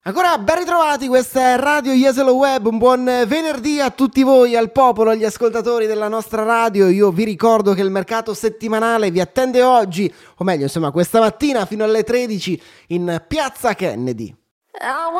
Ancora ben ritrovati, questa è Radio Jesolo Web, un buon venerdì a tutti voi, al popolo, agli ascoltatori della nostra radio. Io vi ricordo che il mercato settimanale vi attende oggi, o meglio insomma questa mattina fino alle 13 in Piazza Kennedy.